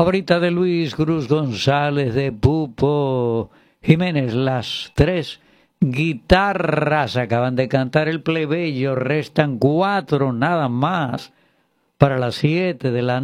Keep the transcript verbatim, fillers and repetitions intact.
favorita de Luis Cruz González, de Pupo Jiménez. Las tres guitarras acaban de cantar el plebeyo. Restan cuatro nada más para las siete de la